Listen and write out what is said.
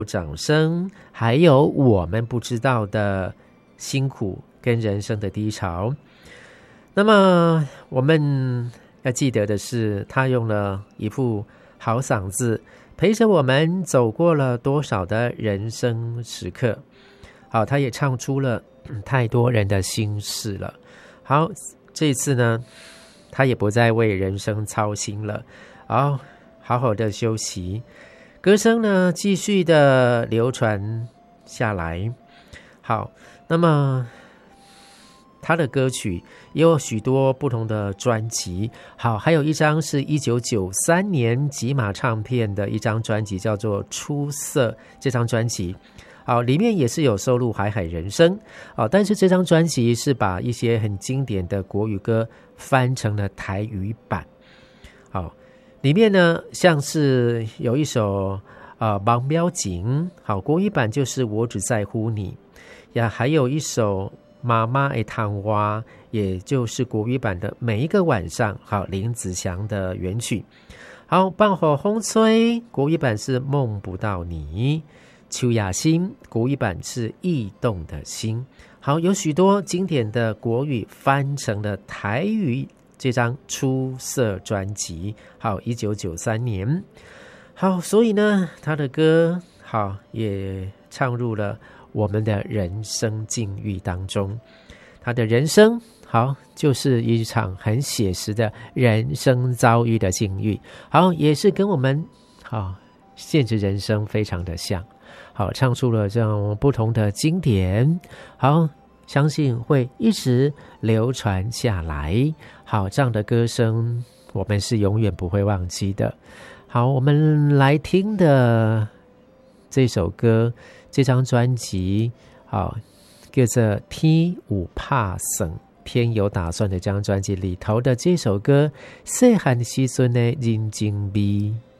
掌声，还有我们不知道的辛苦跟人生的低潮。那么我们要记得的是，他用了一副好嗓子陪着我们走过了多少的人生时刻。好，他也唱出了太多人的心事了。好，这一次呢，他也不再为人生操心了，好好的休息。歌声呢，继续的流传下来。好，那么他的歌曲也有许多不同的专辑。好，还有一张是1993年吉马唱片的一张专辑，叫做《出色》。这张专辑好，里面也是有收录《海海人生》好，但是这张专辑是把一些很经典的国语歌翻成了台语版。好，里面呢像是有一首芒标景，好，国语版就是我只在乎你呀，还有一首妈妈的汤蛙，也就是国语版的每一个晚上，好，林子祥的原曲。好，棒火风吹，国语版是梦不到你。秋雅心，国语版是异动的心。好，有许多经典的国语翻成了台语这张出色专辑。好，1993年。好，所以呢，他的歌好也唱入了我们的人生境遇当中。他的人生好就是一场很写实的人生遭遇的境遇。好，也是跟我们好现实人生非常的像。好，唱出了这样不同的经典。好，相信会一直流传下来。好，这样的歌声我们是永远不会忘记的。好，我们来听的这首歌，这张专辑好叫做《天有拍算》，天有打算的这张专辑里头的这首歌，细汉时阵的人情味。